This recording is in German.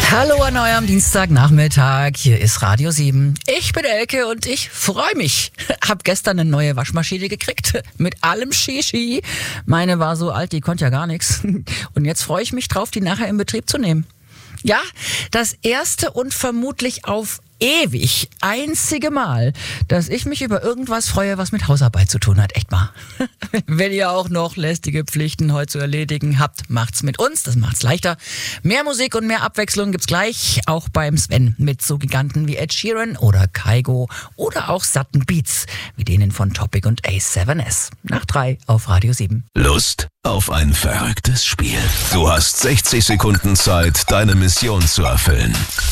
Hallo an eurem Dienstagnachmittag, hier ist Radio 7. Ich bin Elke und ich freue mich. Hab gestern eine neue Waschmaschine gekriegt, mit allem Shishi. Meine war so alt, die konnte ja gar nichts. Und jetzt freue ich mich drauf, die nachher in Betrieb zu nehmen. Ja, das erste und vermutlich auf ewig einzige Mal, dass ich mich über irgendwas freue, was mit Hausarbeit zu tun hat. Echt mal. Wenn ihr auch noch lästige Pflichten heute zu erledigen habt, macht's mit uns. Das macht's leichter. Mehr Musik und mehr Abwechslung gibt's gleich auch beim Sven mit so Giganten wie Ed Sheeran oder Kygo oder auch satten Beats wie denen von Topic und A7S. Nach 3 auf Radio 7. Lust auf ein verrücktes Spiel? Du hast 60 Sekunden Zeit, deine Mission zu erfüllen.